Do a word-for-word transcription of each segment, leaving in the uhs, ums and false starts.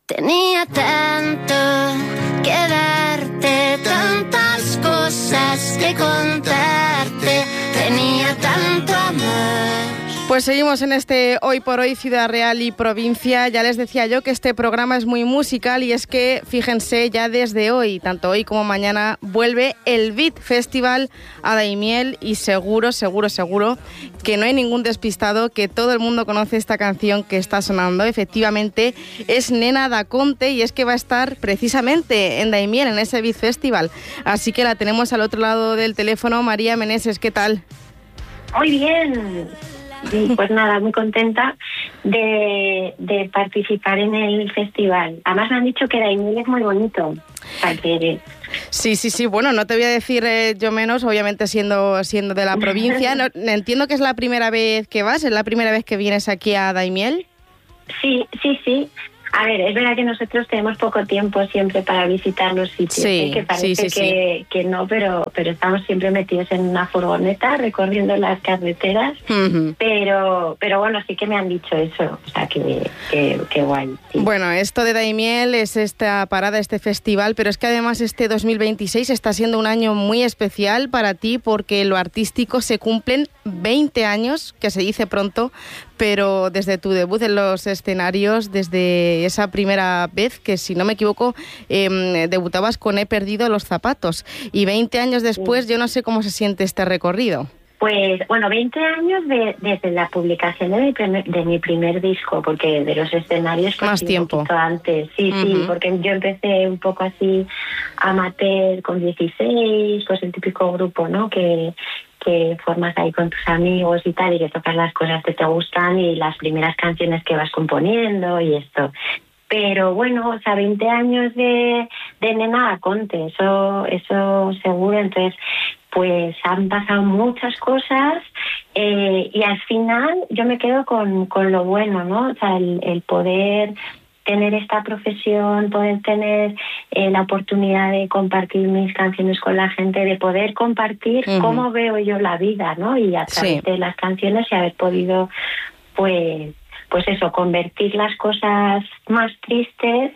Tenía tanto que darte, tantas cosas que contarte, tenía tanto amor. Pues seguimos en este Hoy por Hoy Ciudad Real y Provincia. Ya les decía yo que este programa es muy musical y es que, fíjense, ya desde hoy, tanto hoy como mañana, vuelve el Beat Festival a Daimiel y seguro, seguro, seguro que no hay ningún despistado, que todo el mundo conoce esta canción que está sonando. Efectivamente, es Nena da Conte y es que va a estar precisamente en Daimiel, en ese Beat Festival. Así que la tenemos al otro lado del teléfono. María Meneses, ¿qué tal? Muy bien. Sí, pues nada, muy contenta de, de participar en el festival. Además me han dicho que Daimiel es muy bonito. O sea, que... Sí, sí, sí. Bueno, no te voy a decir eh, yo menos, obviamente siendo siendo de la provincia. No, entiendo que es la primera vez que vas, es la primera vez que vienes aquí a Daimiel. Sí, sí, sí. A ver, es verdad que nosotros tenemos poco tiempo siempre para visitar los sitios, sí, ¿eh? Que parece sí, sí, que, sí. que no, pero pero estamos siempre metidos en una furgoneta recorriendo las carreteras, uh-huh. pero pero bueno, sí que me han dicho eso, o sea, que, que, que guay. Sí. Bueno, esto de Daimiel es esta parada, este festival, pero es que además este dos mil veintiséis está siendo un año muy especial para ti porque en lo artístico se cumplen veinte años, que se dice pronto, pero desde tu debut en los escenarios, desde esa primera vez que, si no me equivoco, eh, debutabas con He perdido los zapatos. Y veinte años después, sí. Yo no sé cómo se siente este recorrido. Pues, bueno, veinte años de, desde la publicación de mi, primer, de mi primer disco, porque de los escenarios... Más sí, tiempo. Un poquito antes, sí, uh-huh. sí, porque yo empecé un poco así amateur con dieciséis, pues el típico grupo, ¿no?, que... que formas ahí con tus amigos y tal, y que tocas las cosas que te gustan y las primeras canciones que vas componiendo y esto. Pero bueno, o sea, veinte años de, de Nena da Conte, eso, eso seguro. Entonces, pues han pasado muchas cosas eh, y al final yo me quedo con, con lo bueno, ¿no? O sea, el, el poder... tener esta profesión, poder tener eh, la oportunidad de compartir mis canciones con la gente, de poder compartir uh-huh. cómo veo yo la vida, ¿no? Y a través sí. de las canciones y haber podido, pues, pues eso, convertir las cosas más tristes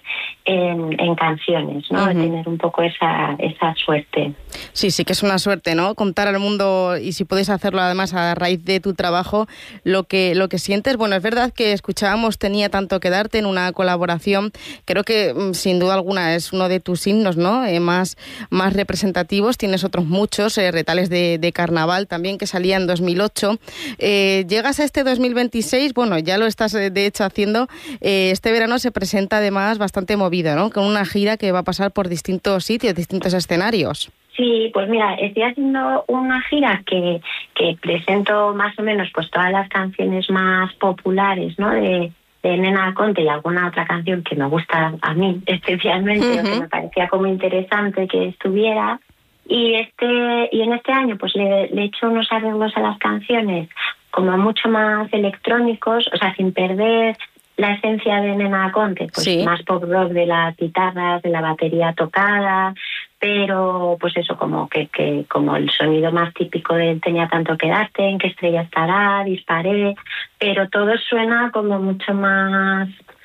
en, en canciones, ¿no? Uh-huh. Tener un poco esa, esa suerte. Sí, sí que es una suerte, ¿no? Contar al mundo, y si puedes hacerlo además a raíz de tu trabajo, lo que lo que sientes. Bueno, es verdad que escuchábamos Tenía tanto que darte en una colaboración, creo que sin duda alguna es uno de tus himnos, ¿no? Eh, más, más representativos. Tienes otros muchos, eh, retales de, de carnaval también, que salía en dos mil ocho. Eh, llegas a este dos mil veintiséis, bueno, ya lo estás de hecho haciendo. Eh, este verano se presenta además bastante movido, ¿no? Con una gira que va a pasar por distintos sitios, distintos escenarios. Sí, pues mira, estoy haciendo una gira que, que presento más o menos pues todas las canciones más populares, ¿no? De, de Nena da Conte y alguna otra canción que me gusta a mí especialmente, uh-huh. o que me parecía como interesante que estuviera. Y este y en este año pues le, le he hecho unos arreglos a las canciones como mucho más electrónicos, o sea, sin perder la esencia de Nena da Conte, pues sí. más pop rock de las guitarras, de la batería tocada, pero pues eso, como que, que como el sonido más típico de Tenía tanto que darte, En qué estrella estará, Disparé, pero todo suena como mucho más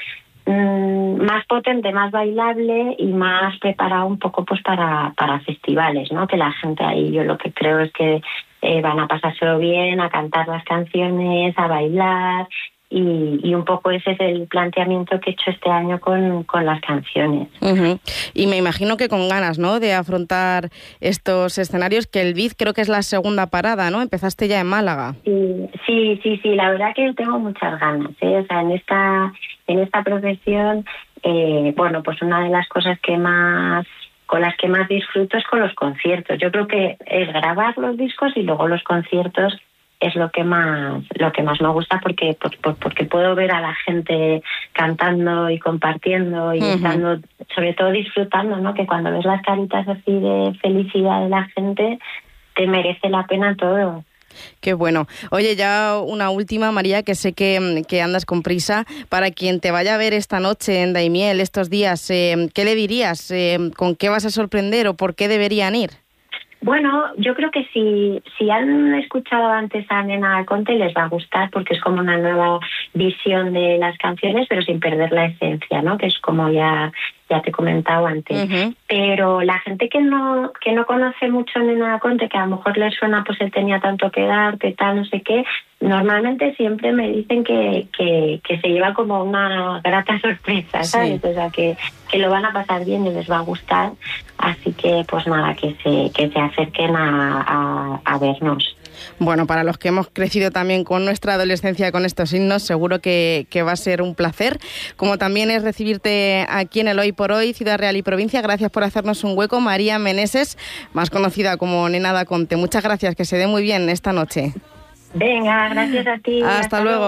mmm, más potente, más bailable y más preparado un poco pues para, para festivales, ¿no? Que la gente ahí, yo lo que creo es que eh, van a pasárselo bien, a cantar las canciones, a bailar. Y, y un poco ese es el planteamiento que he hecho este año con, con las canciones. Uh-huh. Y me imagino que con ganas, ¿no?, de afrontar estos escenarios, que el Beat creo que es la segunda parada, ¿no? Empezaste ya en Málaga. Sí, sí, sí, sí. La verdad que tengo muchas ganas, ¿eh? O sea, en esta, en esta profesión, eh, bueno, pues una de las cosas que más... con las que más disfruto es con los conciertos. Yo creo que es grabar los discos y luego los conciertos es lo que más lo que más me gusta porque por, por, porque puedo ver a la gente cantando y compartiendo y uh-huh. estando, sobre todo disfrutando, ¿no? Que cuando ves las caritas así de felicidad de la gente te merece la pena todo. Qué bueno. Oye, ya una última, María, que sé que, que andas con prisa. Para quien te vaya a ver esta noche en Daimiel, estos días, eh, ¿qué le dirías? Eh, ¿Con qué vas a sorprender o por qué deberían ir? Bueno, yo creo que si, si han escuchado antes a Nena Conte les va a gustar porque es como una nueva visión de las canciones, pero sin perder la esencia, ¿no? Que es como ya, ya te he comentado antes. Uh-huh. Pero la gente que no que no conoce mucho a Nena Conte, que a lo mejor les suena, pues él tenía tanto que darte, tal, no sé qué, normalmente siempre me dicen que, que, que se lleva como una grata sorpresa, ¿sabes? Sí. O sea, que, que lo van a pasar bien y les va a gustar. Así que, pues nada, que se, que se acerquen a, a, a vernos. Bueno, para los que hemos crecido también con nuestra adolescencia con estos himnos, seguro que, que va a ser un placer. Como también es recibirte aquí en el Hoy por Hoy, Ciudad Real y Provincia. Gracias por hacernos un hueco. María Meneses, más conocida como Nena Conte. Muchas gracias, que se dé muy bien esta noche. Venga, gracias a ti. Hasta, Hasta luego. luego.